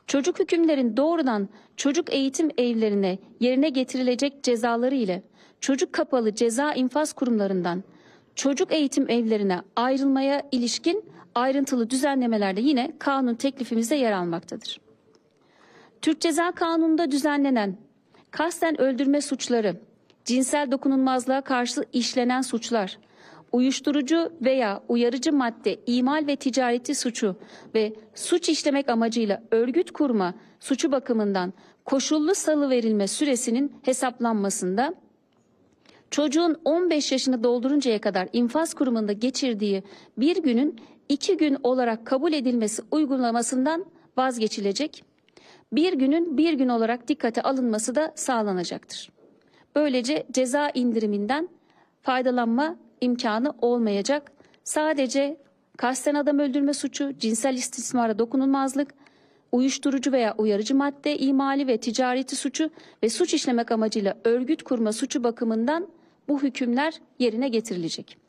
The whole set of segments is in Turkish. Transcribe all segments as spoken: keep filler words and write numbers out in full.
çocuk hükümlerin doğrudan çocuk eğitim evlerine yerine getirilecek cezaları ile çocuk kapalı ceza infaz kurumlarından çocuk eğitim evlerine ayrılmaya ilişkin ayrıntılı düzenlemelerde yine kanun teklifimizde yer almaktadır. Türk Ceza Kanunu'nda düzenlenen kasten öldürme suçları, cinsel dokunulmazlığa karşı işlenen suçlar, uyuşturucu veya uyarıcı madde imal ve ticareti suçu ve suç işlemek amacıyla örgüt kurma suçu bakımından koşullu salıverilme süresinin hesaplanmasında çocuğun on beş yaşını dolduruncaya kadar infaz kurumunda geçirdiği bir günün iki gün olarak kabul edilmesi uygulamasından vazgeçilecek, bir günün bir gün olarak dikkate alınması da sağlanacaktır. Böylece ceza indiriminden faydalanma imkanı olmayacak. Sadece kasten adam öldürme suçu, cinsel istismara dokunulmazlık, uyuşturucu veya uyarıcı madde imali ve ticareti suçu ve suç işlemek amacıyla örgüt kurma suçu bakımından bu hükümler yerine getirilecek.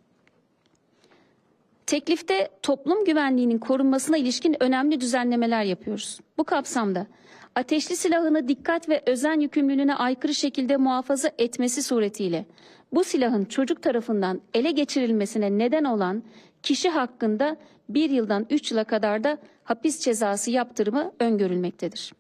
Teklifte toplum güvenliğinin korunmasına ilişkin önemli düzenlemeler yapıyoruz. Bu kapsamda ateşli silahını dikkat ve özen yükümlülüğüne aykırı şekilde muhafaza etmesi suretiyle bu silahın çocuk tarafından ele geçirilmesine neden olan kişi hakkında bir yıldan üç yıla kadar da hapis cezası yaptırımı öngörülmektedir.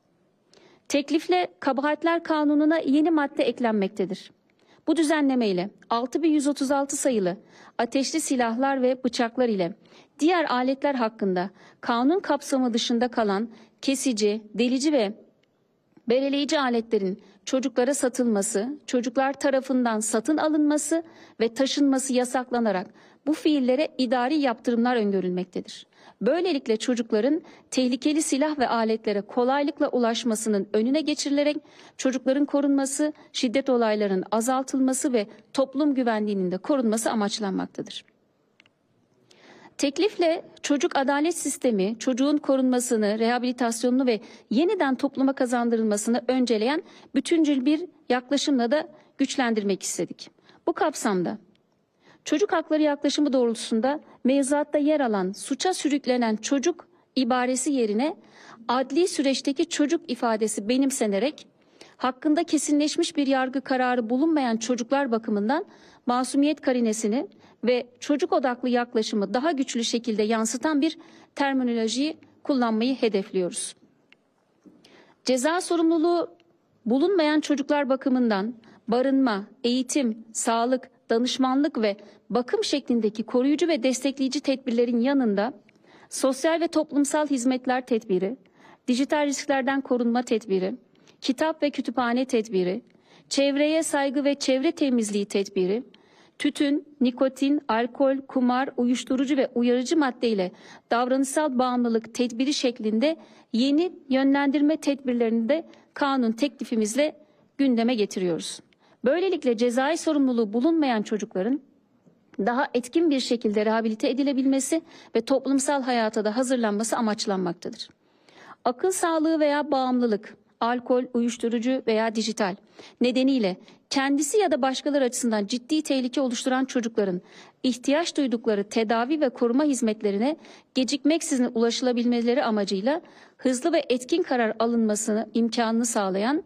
Teklifle Kabahatler Kanunu'na yeni madde eklenmektedir. Bu düzenleme ile altı bin yüz otuz altı sayılı ateşli silahlar ve bıçaklar ile diğer aletler hakkında kanun kapsamı dışında kalan kesici, delici ve belirleyici aletlerin çocuklara satılması, çocuklar tarafından satın alınması ve taşınması yasaklanarak bu fiillere idari yaptırımlar öngörülmektedir. Böylelikle çocukların tehlikeli silah ve aletlere kolaylıkla ulaşmasının önüne geçirilerek çocukların korunması, şiddet olaylarının azaltılması ve toplum güvenliğinin de korunması amaçlanmaktadır. Teklifle çocuk adalet sistemi, çocuğun korunmasını, rehabilitasyonunu ve yeniden topluma kazandırılmasını önceleyen bütüncül bir yaklaşımla da güçlendirmek istedik. Bu kapsamda çocuk hakları yaklaşımı doğrultusunda mevzuatta yer alan suça sürüklenen çocuk ibaresi yerine adli süreçteki çocuk ifadesi benimsenerek hakkında kesinleşmiş bir yargı kararı bulunmayan çocuklar bakımından masumiyet karinesini ve çocuk odaklı yaklaşımı daha güçlü şekilde yansıtan bir terminolojiyi kullanmayı hedefliyoruz. Ceza sorumluluğu bulunmayan çocuklar bakımından barınma, eğitim, sağlık, danışmanlık ve bakım şeklindeki koruyucu ve destekleyici tedbirlerin yanında sosyal ve toplumsal hizmetler tedbiri, dijital risklerden korunma tedbiri, kitap ve kütüphane tedbiri, çevreye saygı ve çevre temizliği tedbiri, tütün, nikotin, alkol, kumar, uyuşturucu ve uyarıcı madde ile davranışsal bağımlılık tedbiri şeklinde yeni yönlendirme tedbirlerini de kanun teklifimizle gündeme getiriyoruz. Böylelikle cezai sorumluluğu bulunmayan çocukların daha etkin bir şekilde rehabilite edilebilmesi ve toplumsal hayata da hazırlanması amaçlanmaktadır. Akıl sağlığı veya bağımlılık, alkol, uyuşturucu veya dijital nedeniyle kendisi ya da başkaları açısından ciddi tehlike oluşturan çocukların ihtiyaç duydukları tedavi ve koruma hizmetlerine gecikmeksizin ulaşılabilmeleri amacıyla hızlı ve etkin karar alınmasını imkanını sağlayan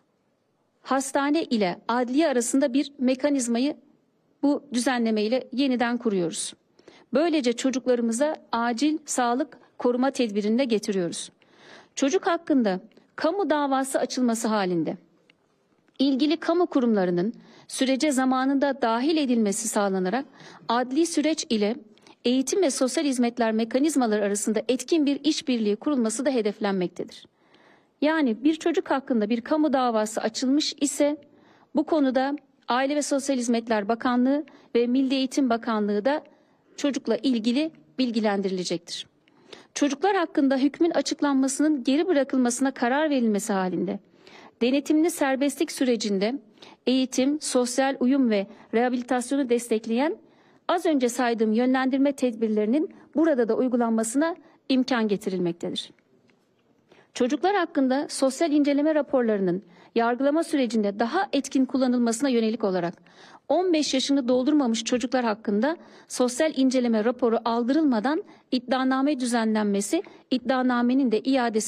hastane ile adliye arasında bir mekanizmayı bu düzenleme ile yeniden kuruyoruz. Böylece çocuklarımıza acil sağlık koruma tedbirini de getiriyoruz. Çocuk hakkında kamu davası açılması halinde ilgili kamu kurumlarının sürece zamanında dahil edilmesi sağlanarak adli süreç ile eğitim ve sosyal hizmetler mekanizmaları arasında etkin bir işbirliği kurulması da hedeflenmektedir. Yani bir çocuk hakkında bir kamu davası açılmış ise bu konuda Aile ve Sosyal Hizmetler Bakanlığı ve Milli Eğitim Bakanlığı da çocukla ilgili bilgilendirilecektir. Çocuklar hakkında hükmün açıklanmasının geri bırakılmasına karar verilmesi halinde denetimli serbestlik sürecinde eğitim, sosyal uyum ve rehabilitasyonu destekleyen az önce saydığım yönlendirme tedbirlerinin burada da uygulanmasına imkan getirilmektedir. Çocuklar hakkında sosyal inceleme raporlarının yargılama sürecinde daha etkin kullanılmasına yönelik olarak on beş yaşını doldurmamış çocuklar hakkında sosyal inceleme raporu aldırılmadan iddianame düzenlenmesi, iddianamenin de iadesi